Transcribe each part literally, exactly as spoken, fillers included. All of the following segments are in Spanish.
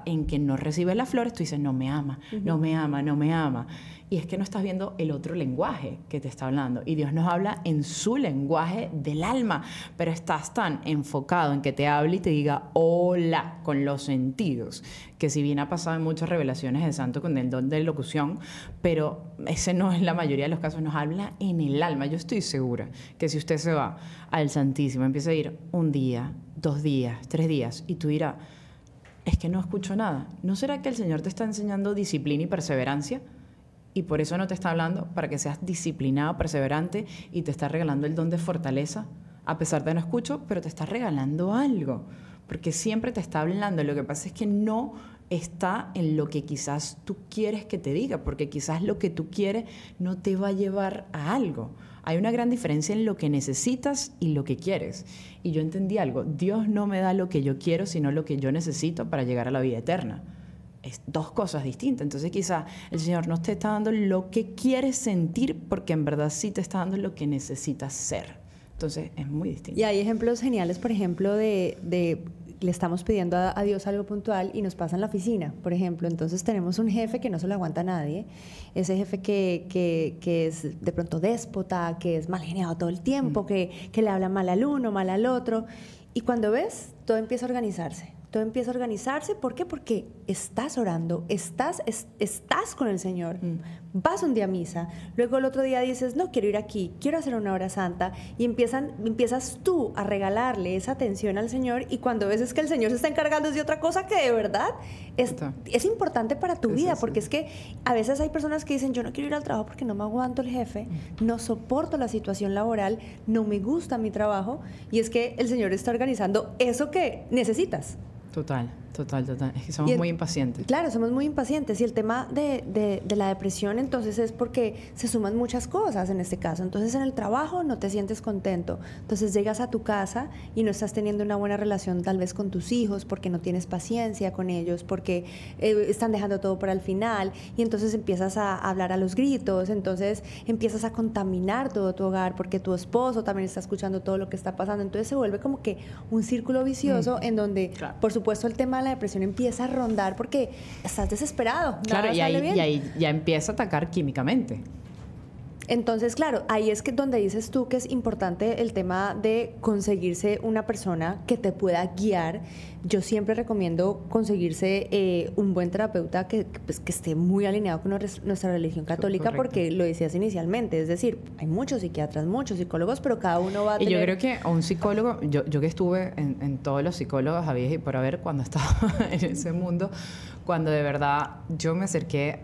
en que no recibes las flores, tú dices, no me ama, uh-huh. no me ama, no me ama. Y es que no estás viendo el otro lenguaje que te está hablando. Y Dios nos habla en su lenguaje del alma. Pero estás tan enfocado en que te hable y te diga hola con los sentidos, que si bien ha pasado en muchas revelaciones de santo con el don de locución, pero ese no es la mayoría de los casos, nos habla en el alma. Yo estoy segura que si usted se va al Santísimo, empieza a ir un día, dos días, tres días, y tú dirás, es que no escucho nada. ¿No será que el Señor te está enseñando disciplina y perseverancia? Y por eso no te está hablando para que seas disciplinado, perseverante, y te está regalando el don de fortaleza, a pesar de no escucho, pero te está regalando algo, porque siempre te está hablando. Lo que pasa es que no está en lo que quizás tú quieres que te diga, porque quizás lo que tú quieres no te va a llevar a algo. Hay una gran diferencia en lo que necesitas y lo que quieres. Y yo entendí algo, Dios no me da lo que yo quiero, sino lo que yo necesito para llegar a la vida eterna. Es dos cosas distintas. Entonces quizá el Señor no te está dando lo que quieres sentir, porque en verdad sí te está dando lo que necesitas ser. Entonces es muy distinto. Y hay ejemplos geniales, por ejemplo, de, de le estamos pidiendo a, a Dios algo puntual y nos pasa en la oficina, por ejemplo. Entonces tenemos un jefe que no se lo aguanta a nadie, ese jefe que, que, que es de pronto déspota, que es mal geniado todo el tiempo, mm. que, que le habla mal al uno, mal al otro. Y cuando ves, todo empieza a organizarse. Todo empieza a organizarse. ¿Por qué? Porque estás orando, estás, es, estás con el Señor, mm. vas un día a misa, luego el otro día dices, no, quiero ir aquí, quiero hacer una hora santa, y empiezan, empiezas tú a regalarle esa atención al Señor, y cuando ves es que el Señor se está encargando de otra cosa que de verdad es, es importante para tu vida, sí, porque sí. es que a veces hay personas que dicen, yo no quiero ir al trabajo porque no me aguanto el jefe, mm. no soporto la situación laboral, no me gusta mi trabajo, y es que el Señor está organizando eso que necesitas. Total, total, total. Es que somos el, muy impacientes. Claro, somos muy impacientes. Y el tema de, de, de la depresión, entonces, es porque se suman muchas cosas en este caso. Entonces, en el trabajo no te sientes contento. Entonces, llegas a tu casa y no estás teniendo una buena relación tal vez con tus hijos, porque no tienes paciencia con ellos, porque eh, están dejando todo para el final. Y entonces empiezas a hablar a los gritos. Entonces, empiezas a contaminar todo tu hogar, porque tu esposo también está escuchando todo lo que está pasando. Entonces, se vuelve como que un círculo vicioso mm. en donde, claro. por supuesto, el tema de la depresión empieza a rondar porque estás desesperado. Claro, y ahí, y ahí ya empieza a atacar químicamente. Entonces, claro, ahí es que donde dices tú que es importante el tema de conseguirse una persona que te pueda guiar. Yo siempre recomiendo conseguirse eh, un buen terapeuta que, que, pues, que esté muy alineado con nuestra religión católica, correcto. Porque lo decías inicialmente, es decir, hay muchos psiquiatras, muchos psicólogos, pero cada uno va a tener... Y yo creo que a un psicólogo, yo, yo que estuve en, en todos los psicólogos había y por haber cuando estaba en ese mundo, cuando de verdad yo me acerqué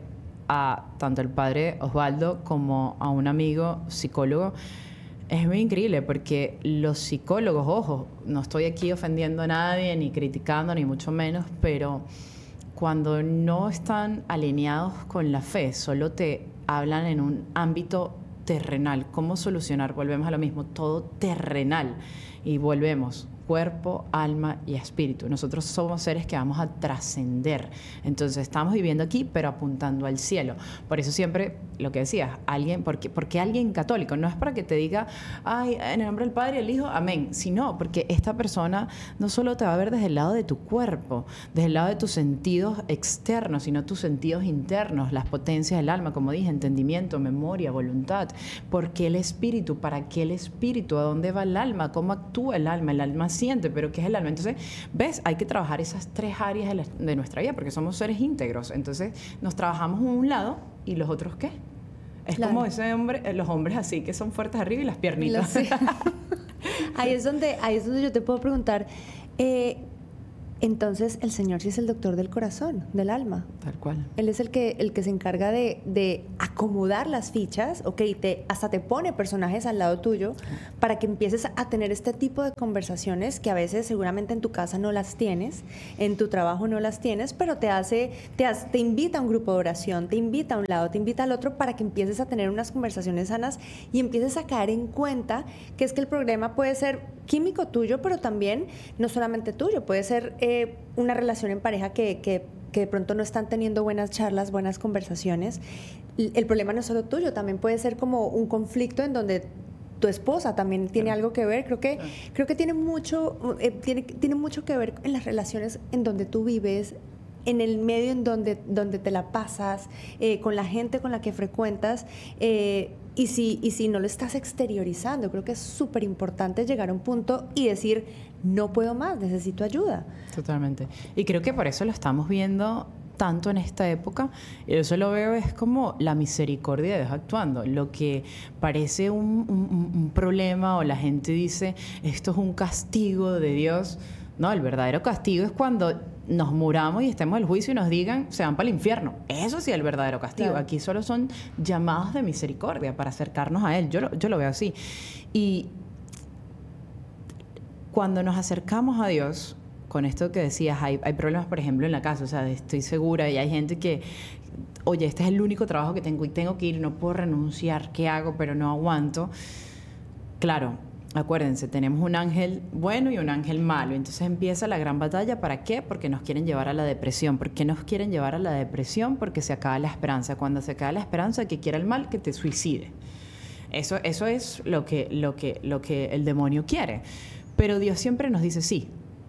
a tanto el padre Osvaldo como a un amigo psicólogo, es muy increíble porque los psicólogos, ojo, no estoy aquí ofendiendo a nadie, ni criticando, ni mucho menos, pero cuando no están alineados con la fe, solo te hablan en un ámbito terrenal. ¿Cómo solucionar? Volvemos a lo mismo, todo terrenal. Y volvemos, cuerpo, alma y espíritu. Nosotros somos seres que vamos a trascender. Entonces estamos viviendo aquí, pero apuntando al cielo. Por eso siempre, lo que decías, alguien, porque, porque alguien católico, no es para que te diga, ay, en el nombre del Padre y el Hijo, amén. Sino porque esta persona no solo te va a ver desde el lado de tu cuerpo, desde el lado de tus sentidos externos, sino tus sentidos internos, las potencias del alma, como dije, entendimiento, memoria, voluntad. ¿Por qué el espíritu? ¿Para qué el espíritu? ¿A dónde va el alma? ¿Cómo actúa el alma? El alma siente, pero ¿qué es el alma? Entonces, ¿ves? Hay que trabajar esas tres áreas de, la, de nuestra vida, porque somos seres íntegros. Entonces, nos trabajamos un lado y los otros, ¿qué? Es claro. como ese hombre, los hombres así, que son fuertes arriba y las piernitas. Sí. ahí, es donde, ahí es donde yo te puedo preguntar, eh, entonces, el Señor sí es el doctor del corazón, del alma. Tal cual. Él es el que, el que se encarga de, de acomodar las fichas, ok, te, hasta te pone personajes al lado tuyo para que empieces a tener este tipo de conversaciones que a veces seguramente en tu casa no las tienes, en tu trabajo no las tienes, pero te hace, te, hace, te invita a un grupo de oración, te invita a un lado, te invita al otro para que empieces a tener unas conversaciones sanas y empieces a caer en cuenta que es que el problema puede ser químico tuyo, pero también no solamente tuyo, puede ser eh, una relación en pareja que, que, que de pronto no están teniendo buenas charlas, buenas conversaciones. El problema no es solo tuyo, también puede ser como un conflicto en donde tu esposa también tiene claro. algo que ver. Creo que, claro. creo que tiene mucho, eh, tiene, tiene mucho que ver en las relaciones en donde tú vives, en el medio en donde, donde te la pasas, eh, con la gente con la que frecuentas, eh, y, si, y si no lo estás exteriorizando. Creo que es súper importante llegar a un punto y decir, no puedo más, necesito ayuda. Totalmente. Y creo que por eso lo estamos viendo tanto en esta época. Yo eso lo veo es como la misericordia de Dios actuando. Lo que parece un, un, un problema, o la gente dice, esto es un castigo de Dios. No, el verdadero castigo es cuando nos muramos y estemos en el juicio y nos digan, se van para el infierno. Eso sí es el verdadero castigo. Claro. Aquí solo son llamados de misericordia para acercarnos a Él. Yo lo, yo lo veo así. Y cuando nos acercamos a Dios, con esto que decías, hay, hay problemas, por ejemplo, en la casa. O sea, estoy segura y hay gente que, oye, este es el único trabajo que tengo y tengo que ir, no puedo renunciar. ¿Qué hago? Pero no aguanto. Claro. Acuérdense, tenemos un ángel bueno y un ángel malo. Entonces empieza la gran batalla. ¿Para qué? Porque nos quieren llevar a la depresión. ¿Por qué nos quieren llevar a la depresión? Porque se acaba la esperanza. Cuando se acaba la esperanza, que quiera el mal, que te suicide. Eso, eso es lo que, lo que, lo que el demonio quiere. Pero Dios siempre nos dice sí.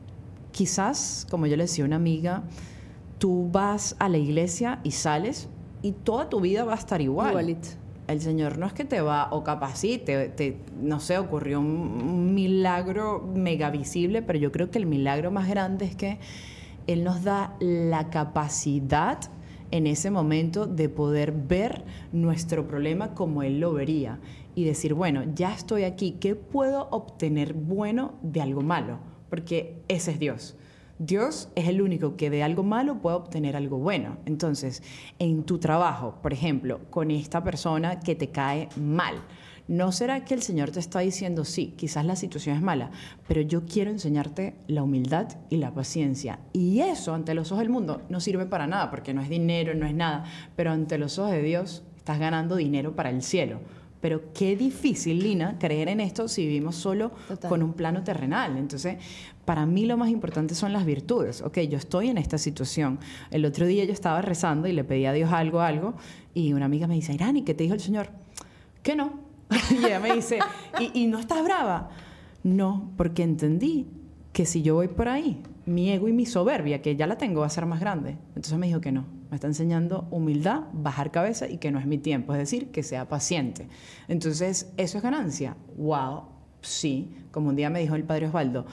Quizás, como yo le decía a una amiga, tú vas a la iglesia y sales y toda tu vida va a estar igual. Igualito. El Señor no es que te va, o capaz sí, te, te, no sé, ocurrió un, un milagro mega visible, pero yo creo que el milagro más grande es que Él nos da la capacidad en ese momento de poder ver nuestro problema como Él lo vería y decir, bueno, ya estoy aquí, ¿qué puedo obtener bueno de algo malo? Porque ese es Dios. Dios es el único que de algo malo puede obtener algo bueno. Entonces, en tu trabajo, por ejemplo, con esta persona que te cae mal, ¿no será que el Señor te está diciendo, sí, quizás la situación es mala, pero yo quiero enseñarte la humildad y la paciencia? Y eso, ante los ojos del mundo, no sirve para nada, porque no es dinero, no es nada, pero ante los ojos de Dios estás ganando dinero para el cielo. Pero qué difícil, Lina, creer en esto si vivimos solo Total. Con un plano terrenal. Entonces, para mí lo más importante son las virtudes. Ok, yo estoy en esta situación. El otro día yo estaba rezando y le pedí a Dios algo, algo, y una amiga me dice, Irani, ¿qué te dijo el Señor? Que no. Y ella me dice, ¿Y, ¿y no estás brava? No, porque entendí que si yo voy por ahí, mi ego y mi soberbia, que ya la tengo, va a ser más grande. Entonces me dijo que no. Me está enseñando humildad, bajar cabeza y que no es mi tiempo. Es decir, que sea paciente. Entonces, ¿eso es ganancia? ¡Wow! Sí. Como un día me dijo el padre Osvaldo,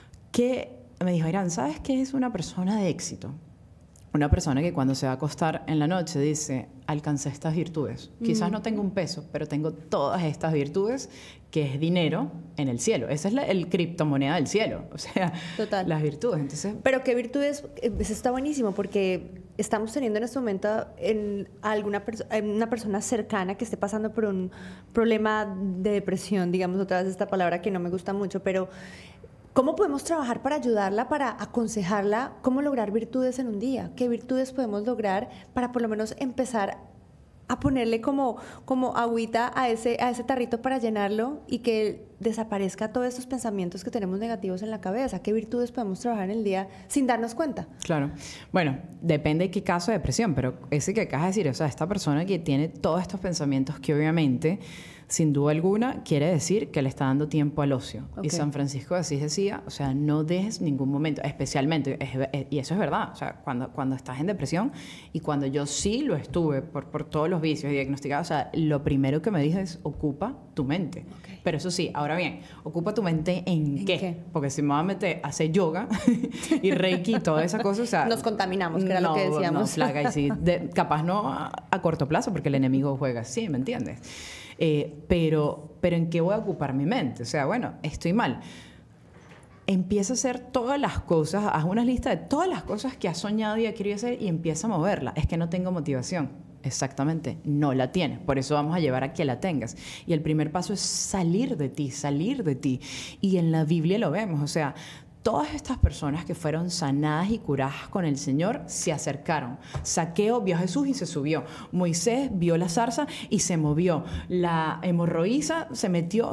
que me dijo, Irán, ¿sabes qué es una persona de éxito? Una persona que cuando se va a acostar en la noche dice, alcancé estas virtudes. Mm. Quizás no tengo un peso, pero tengo todas estas virtudes, que es dinero en el cielo. Esa es la el criptomoneda del cielo. O sea, Total. Las virtudes. Entonces, pero qué virtudes, eso está buenísimo, porque estamos teniendo en este momento en alguna perso- en una persona cercana que esté pasando por un problema de depresión, digamos otra vez esta palabra que no me gusta mucho, pero ¿cómo podemos trabajar para ayudarla, para aconsejarla cómo lograr virtudes en un día? ¿Qué virtudes podemos lograr para por lo menos empezar a ponerle como, como agüita a ese, a ese tarrito para llenarlo y que desaparezca todos estos pensamientos que tenemos negativos en la cabeza? ¿Qué virtudes podemos trabajar en el día sin darnos cuenta? Claro. Bueno, depende de qué caso de depresión, pero ese que acabas de decir, o sea, esta persona que tiene todos estos pensamientos que obviamente, sin duda alguna, quiere decir que le está dando tiempo al ocio. Okay. Y San Francisco de Asís decía, o sea, no dejes ningún momento, especialmente, es, es, y eso es verdad, o sea, cuando, cuando estás en depresión, y cuando yo sí lo estuve por, por todos los vicios diagnosticados, o sea, lo primero que me dijo es, ocupa tu mente. Okay. Pero eso sí, ahora bien, ocupa tu mente en, ¿En qué? qué? Porque si me voy a meter a hacer yoga y reiki y toda esa cosa, o sea... Nos contaminamos, que era no, lo que decíamos. No, flaca, y sí, de, capaz no a, a corto plazo, porque el enemigo juega así, ¿me entiendes? Eh, pero, pero ¿en qué voy a ocupar mi mente? O sea, bueno, estoy mal. Empieza a hacer todas las cosas, haz una lista de todas las cosas que has soñado y has querido hacer y empieza a moverla. Es que no tengo motivación. Exactamente, no la tienes. Por eso vamos a llevar a que la tengas. Y el primer paso es salir de ti, salir de ti. Y en la Biblia lo vemos, o sea, todas estas personas que fueron sanadas y curadas con el Señor se acercaron. Zaqueo vio a Jesús y se subió. Moisés vio la zarza y se movió. La hemorroísa se metió, o sea,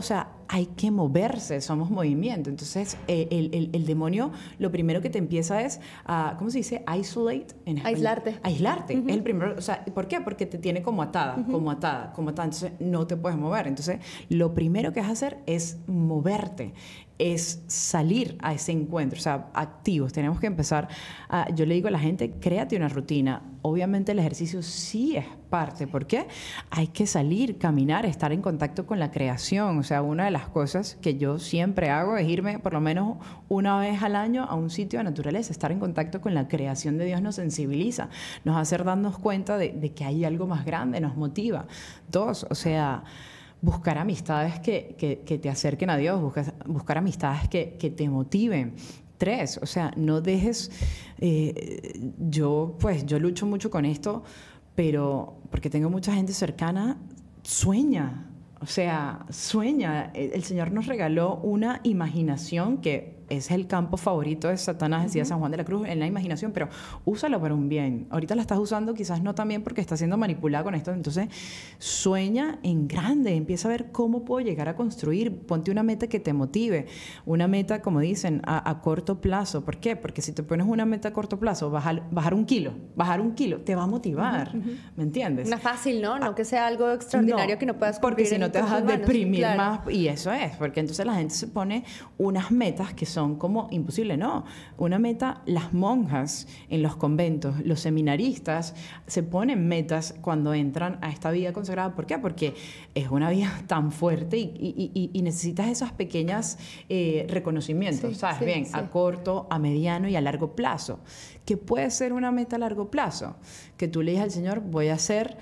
hay que moverse, somos movimiento. Entonces, eh, el, el, el demonio lo primero que te empieza es, a, ¿cómo se dice? Isolate. En Aislarte. Aislarte. Uh-huh. Es el primero, o sea, ¿por qué? Porque te tiene como atada, uh-huh. como atada, como atada. Entonces, no te puedes mover. Entonces, lo primero que vas a hacer es moverte, es salir a ese encuentro, o sea, activos. Tenemos que empezar, a, yo le digo a la gente, créate una rutina. Obviamente el ejercicio sí es parte. ¿Por qué? Hay que salir, caminar, estar en contacto con la creación. O sea, una de las cosas que yo siempre hago es irme por lo menos una vez al año a un sitio de naturaleza. Estar en contacto con la creación de Dios nos sensibiliza, nos hace darnos cuenta de, de que hay algo más grande, nos motiva. Dos, o sea, buscar amistades que, que, que te acerquen a Dios, buscar, buscar amistades que, que te motiven. Tres, o sea, no dejes... Eh, yo, pues, yo lucho mucho con esto, pero porque tengo mucha gente cercana, sueña. O sea, sueña. El Señor nos regaló una imaginación que es el campo favorito de Satanás, decía uh-huh. San Juan de la Cruz, en la imaginación, pero úsalo para un bien. Ahorita la estás usando quizás no tan bien porque estás siendo manipulada con esto. Entonces, sueña en grande, empieza a ver cómo puedo llegar a construir. Ponte una meta que te motive, una meta, como dicen, a, a corto plazo. ¿Por qué? Porque si te pones una meta a corto plazo, bajar, bajar un kilo, bajar un kilo, te va a motivar, uh-huh. ¿me entiendes? Una fácil, ¿no? No que sea algo extraordinario no, que no puedas cumplir. Porque si no te vas a deprimir claro. más, y eso es, porque entonces la gente se pone unas metas que son son como imposibles, no. Una meta, las monjas en los conventos, los seminaristas se ponen metas cuando entran a esta vida consagrada. ¿Por qué? Porque es una vida tan fuerte y, y, y, y necesitas esos pequeños eh, reconocimientos, sí, ¿sabes? Sí, bien, sí. A corto, a mediano y a largo plazo. ¿Qué puede ser una meta a largo plazo? Que tú le digas al Señor, voy a hacer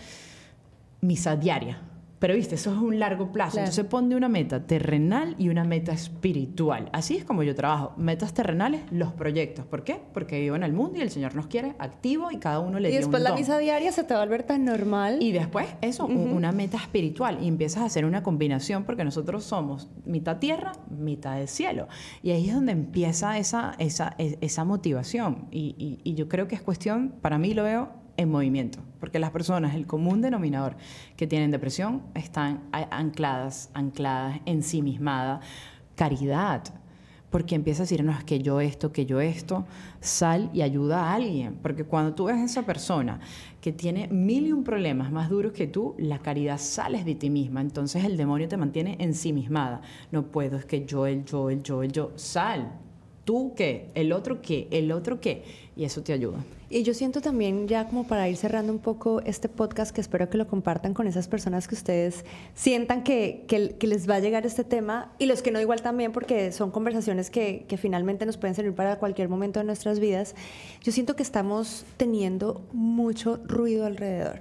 misa diaria. Pero viste, eso es un largo plazo. Claro. Entonces ponte una meta terrenal y una meta espiritual. Así es como yo trabajo. Metas terrenales, los proyectos. ¿Por qué? Porque vivo en el mundo y el Señor nos quiere activo y cada uno le dio un don. Y después la misa diaria se te va a volver tan normal. Y después eso, uh-huh. una meta espiritual. Y empiezas a hacer una combinación porque nosotros somos mitad tierra, mitad del cielo. Y ahí es donde empieza esa, esa, esa motivación. Y, y, y yo creo que es cuestión, para mí lo veo, en movimiento, porque las personas, el común denominador que tienen depresión, están ancladas, ancladas, ensimismadas. Caridad, porque empieza a decir, no, es que yo esto, que yo esto, sal y ayuda a alguien, porque cuando tú ves a esa persona que tiene mil y un problemas más duros que tú, la caridad sales de ti misma, entonces el demonio te mantiene ensimismada. No puedo, es que yo, el yo, el yo, el yo, sal. ¿Tú qué? ¿El otro qué? ¿El otro qué? Y eso te ayuda. Y yo siento también, ya como para ir cerrando un poco este podcast, que espero que lo compartan con esas personas que ustedes sientan que, que, que les va a llegar este tema, y los que no igual también, porque son conversaciones que, que finalmente nos pueden servir para cualquier momento de nuestras vidas. Yo siento que estamos teniendo mucho ruido alrededor.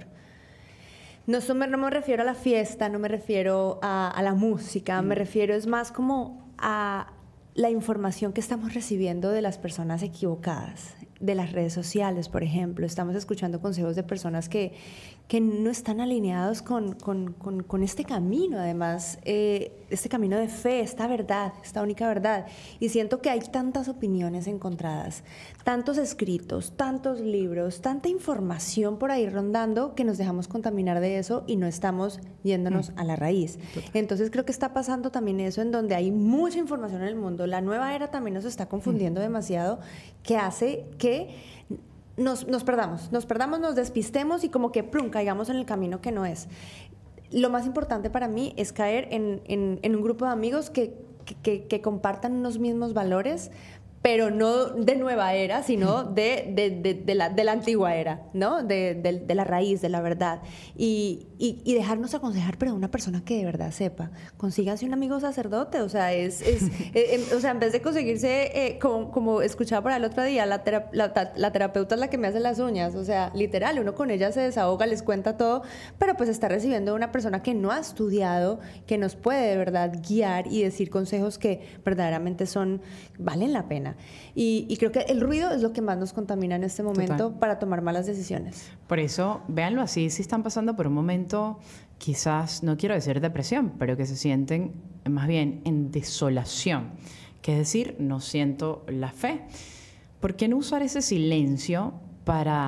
No, no me refiero a la fiesta, no me refiero a, a la música, mm. me refiero es más como a la información que estamos recibiendo de las personas equivocadas, de las redes sociales, por ejemplo. Estamos escuchando consejos de personas que, que no están alineados con, con, con, con este camino, además, eh, este camino de fe, esta verdad, esta única verdad. Y siento que hay tantas opiniones encontradas, tantos escritos, tantos libros, tanta información por ahí rondando, que nos dejamos contaminar de eso y no estamos yéndonos mm. a la raíz. Total. Entonces creo que está pasando también eso, en donde hay mucha información en el mundo. La nueva era también nos está confundiendo mm. demasiado, que hace que Nos, nos perdamos, nos perdamos, nos despistemos y como que plum, caigamos en el camino que no es. Lo más importante para mí es caer en, en, en un grupo de amigos que, que, que compartan unos mismos valores, pero no de nueva era, sino de, de, de, de, la, de la antigua era, ¿no? De, de, de la raíz, de la verdad. Y, y, y dejarnos aconsejar, pero de una persona que de verdad sepa. Consíganse un amigo sacerdote, o sea, es, es, eh, o sea, en vez de conseguirse, eh, como, como escuchaba por el otro día, la, tera, la, la terapeuta es la que me hace las uñas, o sea, literal, uno con ella se desahoga, les cuenta todo, pero pues está recibiendo de una persona que no ha estudiado, que nos puede de verdad guiar y decir consejos que verdaderamente son, valen la pena. Y, y creo que el ruido es lo que más nos contamina en este momento. Total. Para tomar malas decisiones. Por eso, véanlo así, si están pasando por un momento, quizás, no quiero decir depresión, pero que se sienten más bien en desolación, que es decir, no siento la fe. ¿Por qué no usar ese silencio para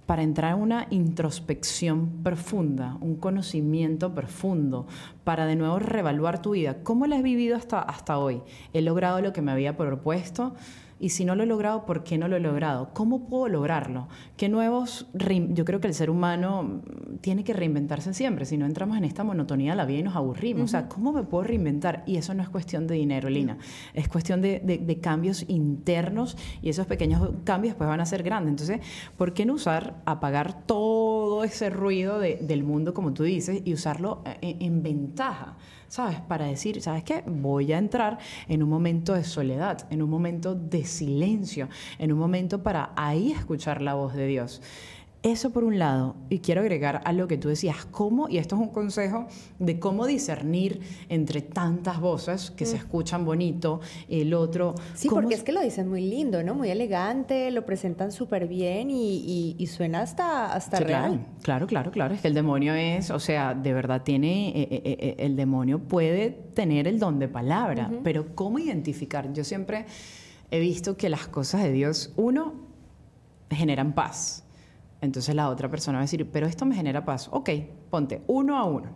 para entrar en una introspección profunda, un conocimiento profundo, para de nuevo reevaluar tu vida. ¿Cómo la has vivido hasta, hasta hoy? ¿He logrado lo que me había propuesto? Y si no lo he logrado, ¿por qué no lo he logrado? ¿Cómo puedo lograrlo? ¿Qué nuevos...? Yo creo que el ser humano tiene que reinventarse siempre. Si no entramos en esta monotonía de la vida y nos aburrimos. Uh-huh. O sea, ¿cómo me puedo reinventar? Y eso no es cuestión de dinero, Lina. Uh-huh. Es cuestión de, de, de cambios internos, y esos pequeños cambios pues van a ser grandes. Entonces, ¿por qué no usar, apagar todo ese ruido de, del mundo, como tú dices, y usarlo en, en ventaja? ¿Sabes? Para decir, ¿sabes qué? Voy a entrar en un momento de soledad, en un momento de silencio, en un momento para ahí escuchar la voz de Dios. Eso por un lado, y quiero agregar a lo que tú decías, cómo, y esto es un consejo de cómo discernir entre tantas voces que mm. se escuchan bonito, el otro... Sí, porque es que lo dicen muy lindo, ¿no? Muy elegante, lo presentan súper bien y, y, y suena hasta, hasta sí, real. Claro, claro, claro, claro, es que el demonio es, o sea, de verdad tiene, eh, eh, eh, el demonio puede tener el don de palabra, uh-huh. pero ¿cómo identificar? Yo siempre he visto que las cosas de Dios, uno, generan paz. Entonces la otra persona va a decir, pero esto me genera paz. Ok, ponte uno a uno.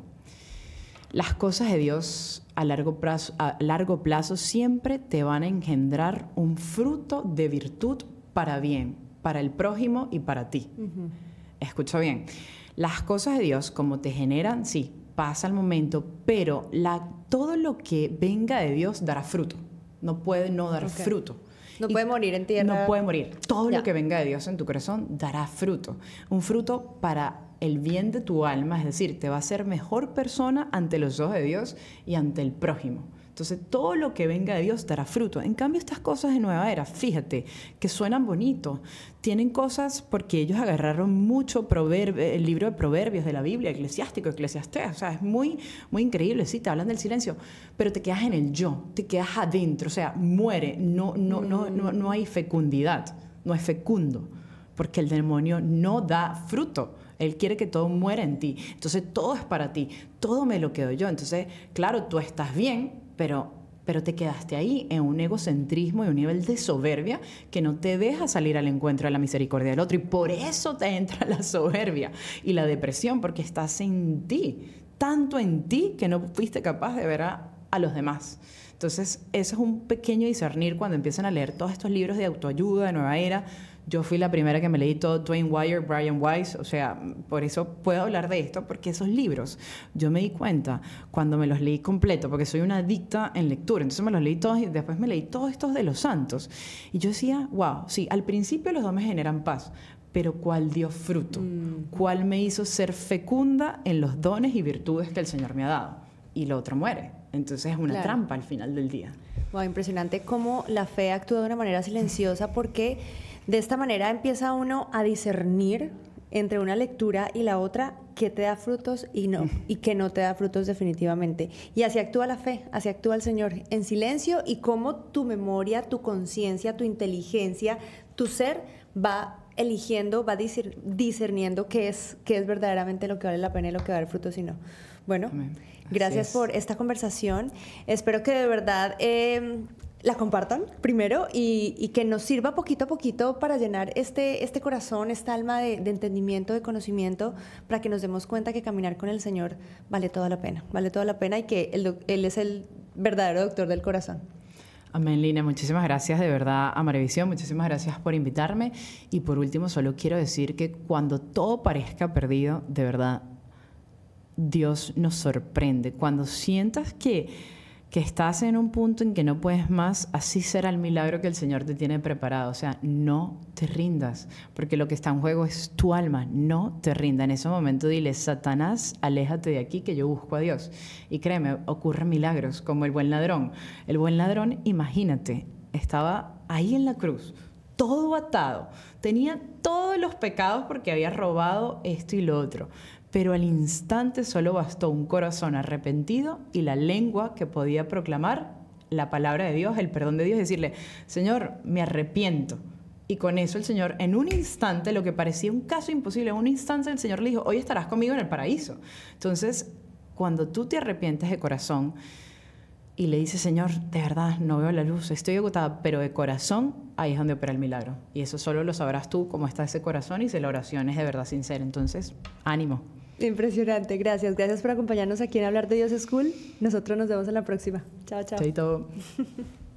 Las cosas de Dios a largo plazo, a largo plazo siempre te van a engendrar un fruto de virtud para bien, para el prójimo y para ti. Uh-huh. Escucha bien. Las cosas de Dios, como te generan, sí, pasa el momento, pero la, todo lo que venga de Dios dará fruto. No puede no dar okay. fruto. No puede morir en tierra. No puede morir. Todo ya. lo que venga de Dios en tu corazón dará fruto. Un fruto para el bien de tu alma, es decir, te va a hacer mejor persona ante los ojos de Dios y ante el prójimo. Entonces, todo lo que venga de Dios dará fruto. En cambio, estas cosas de Nueva Era, fíjate, que suenan bonito, tienen cosas porque ellos agarraron mucho proverbio, el libro de Proverbios de la Biblia, Eclesiástico, Eclesiastés, o sea, es muy, muy increíble, sí, te hablan del silencio, pero te quedas en el yo, te quedas adentro, o sea, muere, no, no, mm. no, no, no hay fecundidad, no es fecundo, porque el demonio no da fruto. Él quiere que todo muera en ti. Entonces, todo es para ti. Todo me lo quedo yo. Entonces, claro, tú estás bien, pero, pero te quedaste ahí en un egocentrismo y un nivel de soberbia que no te deja salir al encuentro de la misericordia del otro. Y por eso te entra la soberbia y la depresión, porque estás en ti. Tanto en ti que no fuiste capaz de ver a, a los demás. Entonces, eso es un pequeño discernir cuando empiezan a leer todos estos libros de autoayuda, de Nueva Era. Yo fui la primera que me leí todo Dwayne Wire, Brian Weiss, o sea, por eso puedo hablar de esto, porque esos libros, yo me di cuenta cuando me los leí completo, porque soy una adicta en lectura, entonces me los leí todos y después me leí todos estos de los santos. Y yo decía, wow, sí, al principio los dos me generan paz, pero ¿cuál dio fruto? Mm. ¿Cuál me hizo ser fecunda en los dones y virtudes que el Señor me ha dado? Y lo otro muere. Entonces es una claro. trampa al final del día. Wow, impresionante cómo la fe actúa de una manera silenciosa, porque de esta manera empieza uno a discernir entre una lectura y la otra qué te da frutos y no, y qué no te da frutos definitivamente. Y así actúa la fe, así actúa el Señor, en silencio, y cómo tu memoria, tu conciencia, tu inteligencia, tu ser va eligiendo, va discerniendo qué es, qué es verdaderamente lo que vale la pena y lo que va a dar frutos y no. Bueno, gracias por esta conversación. Espero que de verdad eh, la compartan primero y, y que nos sirva poquito a poquito para llenar este, este corazón, esta alma de, de entendimiento, de conocimiento, para que nos demos cuenta que caminar con el Señor vale toda la pena, vale toda la pena, y que él, él es el verdadero doctor del corazón. Amén, Lina. Muchísimas gracias de verdad a Marevisión. Muchísimas gracias por invitarme. Y por último, solo quiero decir que cuando todo parezca perdido, de verdad, Dios nos sorprende. Cuando sientas que, que estás en un punto en que no puedes más, así será el milagro que el Señor te tiene preparado. O sea, no te rindas, porque lo que está en juego es tu alma. No te rindas. En ese momento dile, Satanás, aléjate de aquí que yo busco a Dios. Y créeme, ocurren milagros, como el buen ladrón. El buen ladrón, imagínate, estaba ahí en la cruz, todo atado. Tenía todos los pecados porque había robado esto y lo otro. Pero al instante solo bastó un corazón arrepentido y la lengua que podía proclamar la palabra de Dios, el perdón de Dios, y decirle, Señor, me arrepiento. Y con eso el Señor, en un instante, lo que parecía un caso imposible, en un instante el Señor le dijo, hoy estarás conmigo en el paraíso. Entonces, cuando tú te arrepientes de corazón y le dice, Señor, de verdad, no veo la luz, estoy agotada, pero de corazón, ahí es donde opera el milagro. Y eso solo lo sabrás tú, cómo está ese corazón y si la oración es de verdad sincera. Entonces, ánimo. Impresionante, gracias. Gracias por acompañarnos aquí en Hablar de Dios School. Nosotros nos vemos en la próxima. Chao, chao. Chaito.